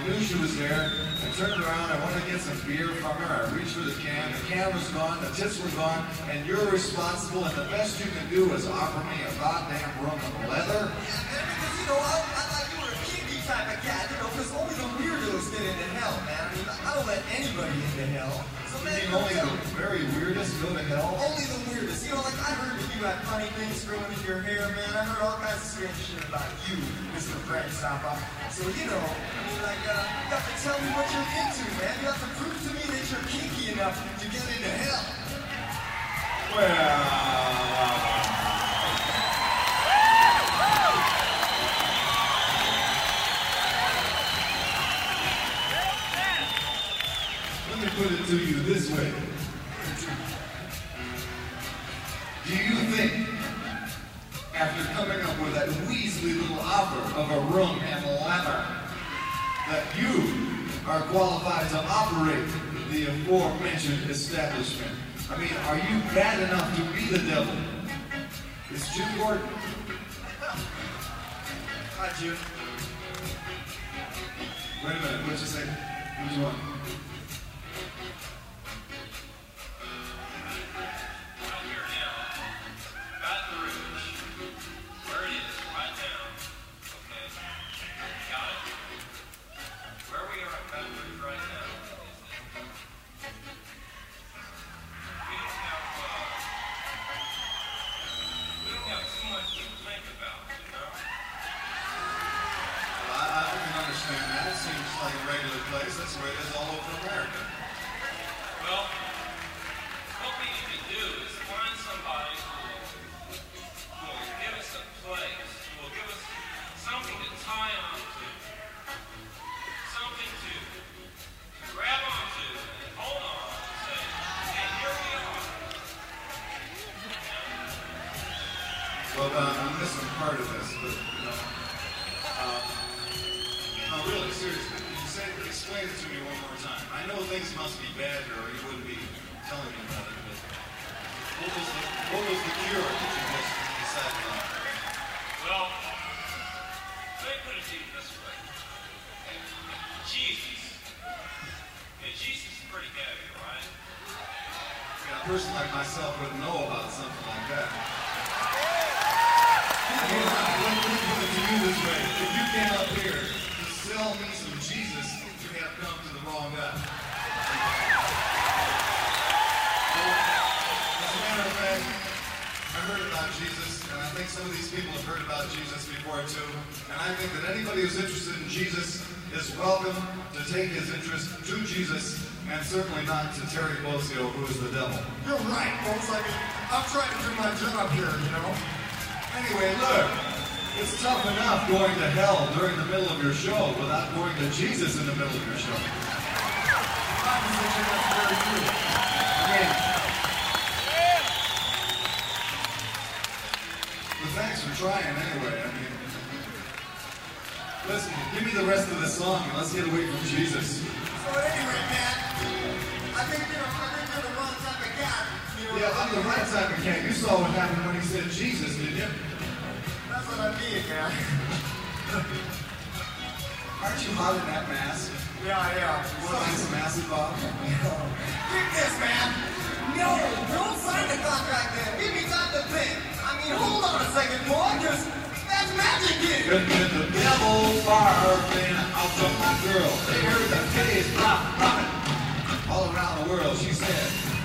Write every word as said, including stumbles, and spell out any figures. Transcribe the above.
knew she was there. I turned around, I wanted to get some beer from her. I reached for the can. The can was gone, the tips were gone, and you're responsible, and the best you can do is offer me a goddamn room of leather? Yeah, man, because, you know, I, I thought you were a kinky type of cat, you know, because only the weirdos get into hell, man. I mean, I don't let anybody into hell. So, man, You mean only the very weirdest go to hell? Only the weirdest. You know, like, I heard that you had funny things growing in your hair, man. I heard all kinds of strange shit about you, Mister Frank Zappa. So, you know, I mean, like, uh, you have to tell me what you're into, man. You have to prove to me that you're kinky enough to get into hell. Well... Let me put it to you this way. Do you think, after coming up with that weaselly little offer of a room and leather, that you are qualified to operate the aforementioned establishment? I mean, are you bad enough to be the devil? It's Jim Gordon. Hi, Jim. Wait a minute, what'd you say? What'd you want? That's the way it is all over America. Well, what we need to do is find somebody who will, who will give us a place, who will give us something to tie on to, something to grab onto and hold on and say, and here we are. Well, uh, I'm missing part of this, but, you know, uh, no, really, seriously. Explain it to me one more time. I know things must be bad here, or you wouldn't be telling me about it, but what was the, what was the cure that you just decided on? Well, let me put it to you this way. Jesus. Yeah, Jesus is pretty heavy, right? Yeah, a person like myself wouldn't know about something like that. I mean, let me put it to you this way. If you came up here to sell me some Jesus, come to the wrong guy. As a matter of fact, I heard about Jesus, and I think some of these people have heard about Jesus before too, and I think that anybody who's interested in Jesus is welcome to take his interest to Jesus, and certainly not to Terry Bozzio, who is the devil. You're right, folks. I mean, I'm trying to do my job here, you know? Anyway, look. It's tough enough going to hell during the middle of your show without going to Jesus in the middle of your show. Proposition, that's very true. I mean, but thanks for trying anyway. I mean, listen, give me the rest of the song and let's get away from Jesus. So anyway, man, I think you're, I think you're the wrong type of cat. You know, Yeah, I'm the right type of cat. You saw what happened when he said Jesus, didn't you? That's what I mean, man. Aren't you hot in that mask? Yeah, yeah. You want to see some acid, Bob? Get this, man. No, don't sign the contract then. Give me time to think. I mean, hold on a second, boy, because that's magic here. Couldn't get the devil barfing out from my girl. They heard the titties pop, popping all around the world. She said,